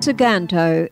Siganto,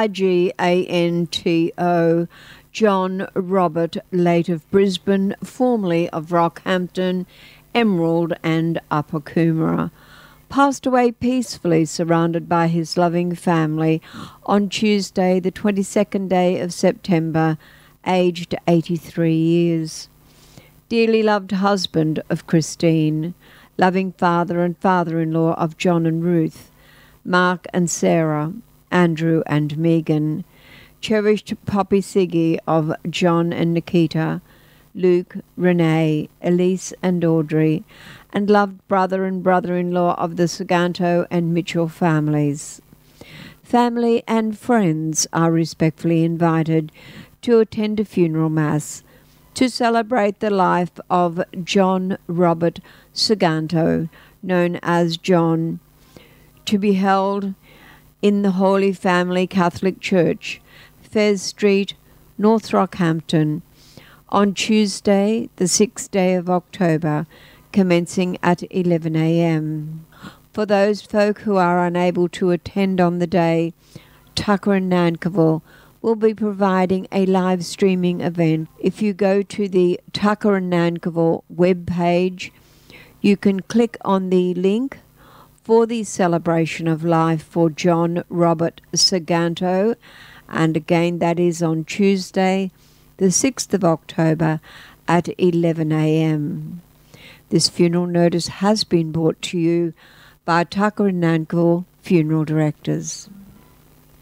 Siganto, John Robert, late of Brisbane, formerly of Rockhampton, Emerald and Upper Coomera, passed away peacefully surrounded by his loving family on Tuesday, the 22nd day of September, aged 83 years. Dearly loved husband of Christine, loving father and father-in-law of John and Ruth, Mark and Sarah, Andrew and Megan, cherished Poppy Siggy of John and Nikita, Luke, Renee, Elise and Audrey, and loved brother and brother-in-law of the Siganto and Mitchell families. Family and friends are respectfully invited to attend a funeral mass to celebrate the life of John Robert Siganto, known as John, to be held in the Holy Family Catholic Church, Fez Street, North Rockhampton, on Tuesday, the 6th day of October, commencing at 11 a.m. For those folk who are unable to attend on the day, Tucker and Nankivell will be providing a live streaming event. If you go to the Tucker and Nankivell webpage, you can click on the link for the celebration of life for John Robert Siganto, and again that is on Tuesday, the 6th of October at 11 a.m. This funeral notice has been brought to you by Tucker and Nankivell Funeral Directors.